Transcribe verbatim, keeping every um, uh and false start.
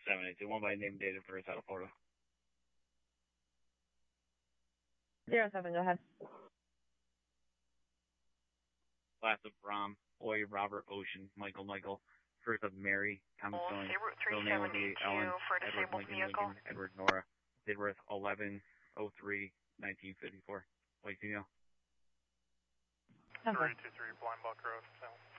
seven eight two one by name, date of birth, out of Florida. Zero seven, go ahead. Last of Brom, Boy, Robert, Ocean, Michael, Michael. First of Mary, Thomas Filling. Middle name will be Ellen, Edward, Lincoln, Lincoln, Edward, Nora. Date of birth eleven oh three nineteen fifty-four. White female. three two three Blind Buck Road. So.